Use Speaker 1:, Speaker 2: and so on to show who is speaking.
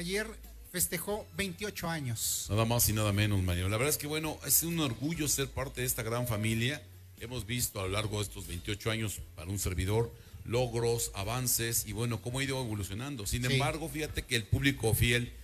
Speaker 1: ayer festejó 28 años.
Speaker 2: Nada más y nada menos, Mario. La verdad es que, bueno, es un orgullo ser parte de esta gran familia. Hemos visto a lo largo de estos 28 años para un servidor logros, avances y, bueno, cómo ha ido evolucionando. Sin embargo, fíjate que el público fiel